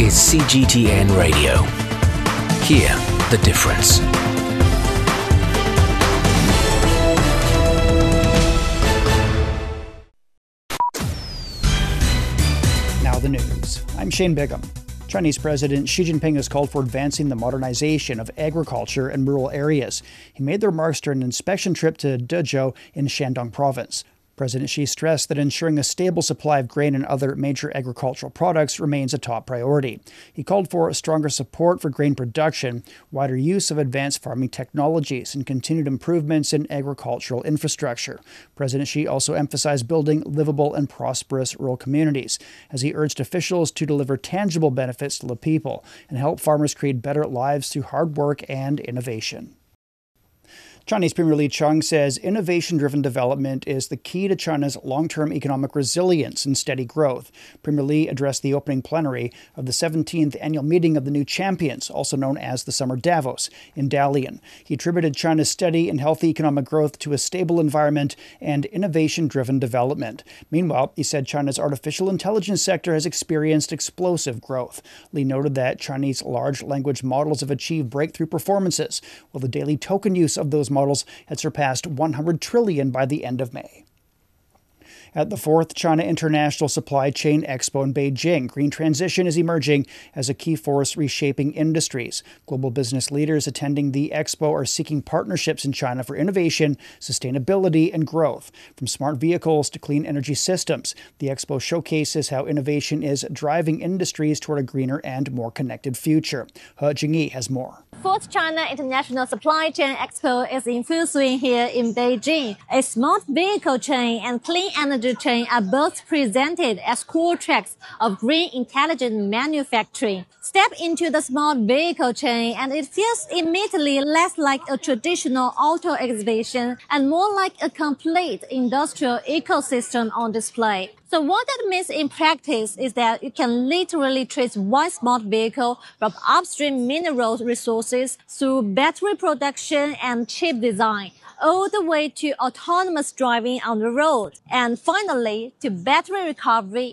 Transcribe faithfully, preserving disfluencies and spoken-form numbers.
is C G T N Radio. Hear the difference. Now the news. I'm Shane Bigham. Chinese President Xi Jinping has called for advancing the modernization of agriculture in rural areas. He made the remarks during an inspection trip to Dezhou in Shandong province. President Xi stressed that ensuring a stable supply of grain and other major agricultural products remains a top priority. He called for stronger support for grain production, wider use of advanced farming technologies, and continued improvements in agricultural infrastructure. President Xi also emphasized building livable and prosperous rural communities, as he urged officials to deliver tangible benefits to the people and help farmers create better lives through hard work and innovation. Chinese Premier Li Qiang says innovation-driven development is the key to China's long-term economic resilience and steady growth. Premier Li addressed the opening plenary of the seventeenth annual meeting of the New Champions, also known as the Summer Davos, in Dalian. He attributed China's steady and healthy economic growth to a stable environment and innovation-driven development. Meanwhile, he said China's artificial intelligence sector has experienced explosive growth. Li noted that Chinese large language models have achieved breakthrough performances, while the daily token use of those models had surpassed one hundred trillion by the end of May. At the fourth China International Supply Chain Expo in Beijing, green transition is emerging as a key force reshaping industries. Global business leaders attending the expo are seeking partnerships in China for innovation, sustainability, and growth. From smart vehicles to clean energy systems, the expo showcases how innovation is driving industries toward a greener and more connected future. He Jingyi has more. Fourth China International Supply Chain Expo is in full swing here in Beijing. A smart vehicle chain and clean energy chain are both presented as core tracks of green intelligent manufacturing. Step into the smart vehicle chain and it feels immediately less like a traditional auto exhibition and more like a complete industrial ecosystem on display. So what that means in practice is that you can literally trace one smart vehicle from upstream mineral resources through battery production and chip design, all the way to autonomous driving on the road, and finally to battery recovery